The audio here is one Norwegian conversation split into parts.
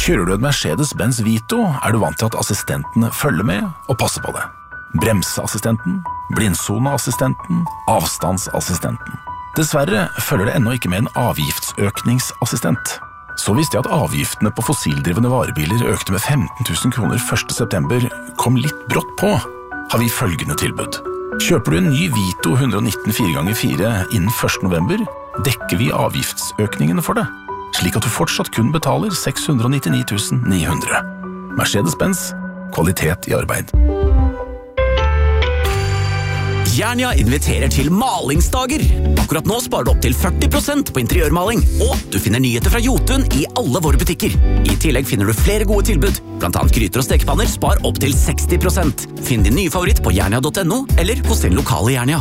Kjører du en Mercedes-Benz Vito, du vant til at assistentene følger med og passer på det. Bremseassistenten, blindsoneassistenten, avstandsassistenten. Dessverre følger det ennå ikke med en avgiftsøkningsassistent. Så visste jeg at avgiftene på fossildrivende varebiler økte med 15 000 kroner 1. september, kom litt brått på, har vi følgende tilbud. Kjøper du en ny Vito 119 4x4 innen 1. november, dekker vi avgiftsøkningene for det, slik at du fortsatt kun betaler 699 900. Mercedes-Benz, kvalitet i arbeid. Jernia inviterer til malingsdager. Akkurat nå sparer du opp til 40% på interiørmaling, og du finner nyheter fra Jotun i alle våre butikker. I tillegg finner du flere gode tilbud, blant annet gryter og stekepanner spar opp til 60%. Finn din nye favoritt på jernia.no eller hos din lokale Jernia.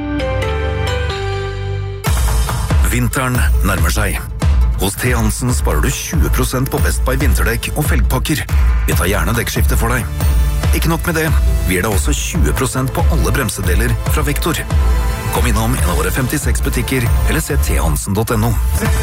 Vinteren nærmer seg. Hos T. Hansen sparer du 20% på Best Buy vinterdekk og felgpakker. Vi tar gjerne dekkskifte for deg. Ikke nok med det, vi gir deg også 20% på alle bremsedeler fra Vektor. Kom innom en av våre 56 butikker, eller se thansen.no.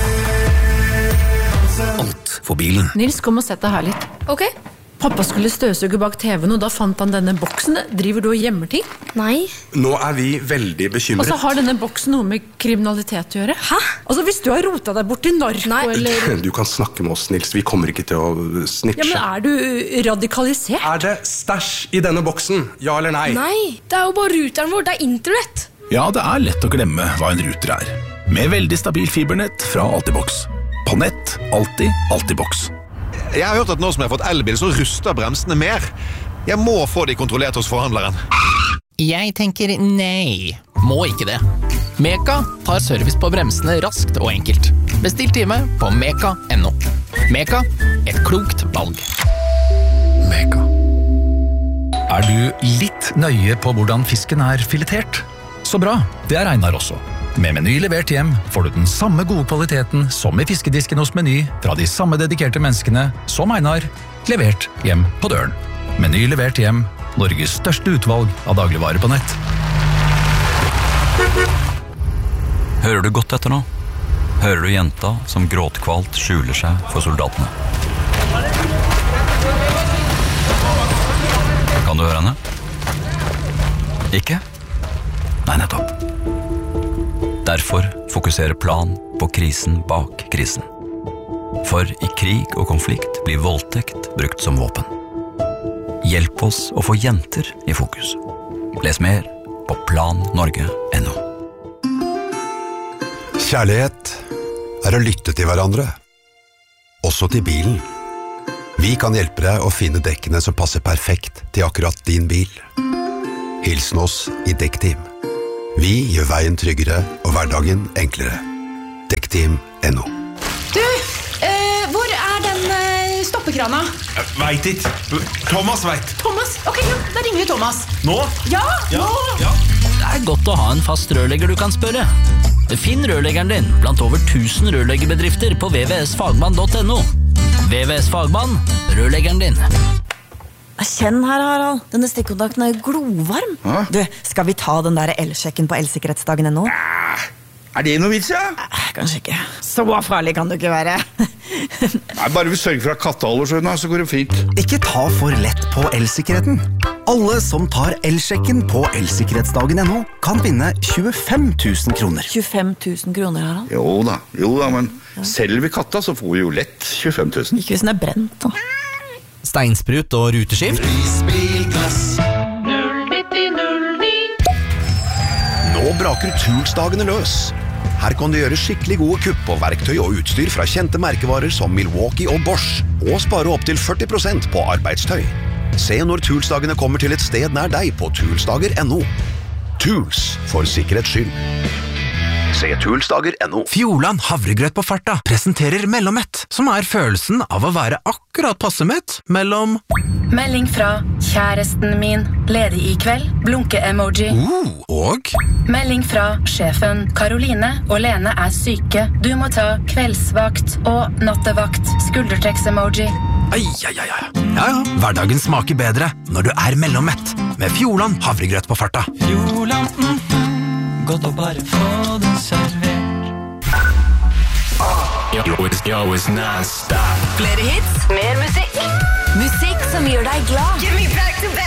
Alt for bilen. Nils, kom og sett deg her litt. Ok. Pappa skulle støvsuge bak TV-en, og da fant han denne boksen. Driver du og gjemmer ting? Nei. Nå vi veldig bekymret. Og så har denne boksen noe med kriminalitet å gjøre. Hæ? Altså, hvis du har rotet deg bort til narko, eller... Du kan snakke med oss, Nils. Vi kommer ikke til å snitche. Ja, men du radikalisert? Det stæsj i denne boksen? Ja eller nei? Nei, det jo bare ruteren vår. Det internett. Ja, det lett å glemme hva en router Med veldig stabil fibernett fra Altibox. På nett, alltid Altibox. Jeg har hørt at nå som jeg har fått elbil, så ruster bremsene mer. Jeg må få de kontrollert hos forhandleren. Jeg tenker nei. Må ikke det. Meka tar service på bremsene raskt og enkelt. Bestill time på meka.no. Meka, et klokt valg. Meka. Du litt nøye på hvordan fisken filetert? Så bra, det Einar også. Med Meny levert hjem får du den samme gode kvaliteten som i fiskedisken hos Meny fra de samme dedikerte menneskene som Einar, levert hjem på døren. Meny levert hjem, Norges største utvalg av dagligvarer på nett. Hører du godt etter nå? Hører du jenta som gråtkvalt skjuler seg for soldatene? Kan du høre henne? Ikke? Nei, nettopp. Derfor fokuserer Plan på krisen bak krisen. For i krig og konflikt blir voldtekt brukt som våpen. Hjelp oss å få jenter i fokus. Les mer på plannorge.no. Kjærlighet å lytte til hverandre. Også til bilen. Vi kan hjelpe deg å finne dekkene som passer perfekt til akkurat din bil. Hilsen oss i Dekkteam. Vi gjør veien tryggere og hverdagen enklere. Dekkteam.no. Du, hvor den stoppekrana? Vet ikke. Thomas vet. Thomas? Ok, ja, da ringer vi Thomas. Nå? Ja, nå! Det godt å ha en fast rørlegger du kan spørre. Finn rørleggeren din blant over 1000 rørleggerbedrifter på vvsfagmann.no. VVS Fagmann, rørleggeren din. Kjenn her, Harald. Denne stikkontakten glovarm. Ja? Du, skal vi ta den der elsjekken på elsikkerhetsdagen ennå? Det noe vits, ja? Kanskje ikke. Så farlig kan du ikke være. Nei, bare vi sørger for at katteholder så går det fint. Ikke ta for lett på elsikkerheten. Alle som tar elsjekken på elsikkerhetsdagen.no kan vinne 25 000 kroner. 25 000 kroner, Harald? Jo da, men selger vi katta så får vi jo lett 25 000. Ikke hvis den brent, da. Steinsprut og ruteskift. Nå braker Toolsdagene løs. Her kan du gjøre skikkelig gode kupp på verktøy og utstyr fra kjente merkevarer som Milwaukee og Bosch, og spare opp til 40% på arbeidstøy. Se når Toolsdagene kommer til et sted nær deg på toolsdager.no. Tools for sikkerhets skyld. Se toolsdager.no. Fjordland havregrøt på farta presenterer Mellommett, som følelsen av å være akkurat passe mett mellom... Melding fra kjæresten min, ledig i kveld, blunke-emoji. Og? Melding fra sjefen, Karoline og Lene syke. Du må ta kveldsvakt og nattevakt, skuldertrekks-emoji. Ja, hverdagen smaker bedre når du Mellommett, med Fjordland havregrøt på farta. Fjordland, godt å bare få det servert. Yo, it's non-stop. Flere hits, mer musikk. Musikk som gjør deg glad.